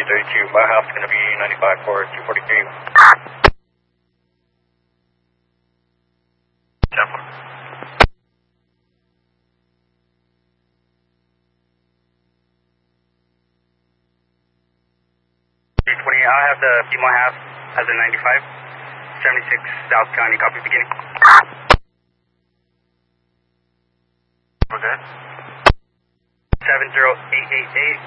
332. My house is going to be 95 for 243. Temple. 320. I have the Piedmont half as a 95. 76 South County. Copy beginning. Okay. 70888.